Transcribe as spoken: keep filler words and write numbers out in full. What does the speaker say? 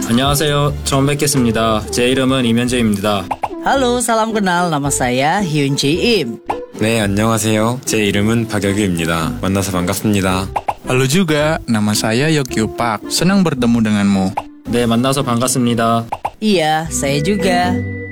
안녕하세요. 처음 뵙겠습니다. 제 이름은 이면재입니다. Halo, salam kenal. Nama saya Hyun Jae Im. 네, 안녕하세요. 제 이름은 박여규입니다. 만나서 반갑습니다. Halo juga, nama saya Yokyu Park. Senang bertemu denganmu. 네, 만나서 반갑습니다. Iya, saya juga.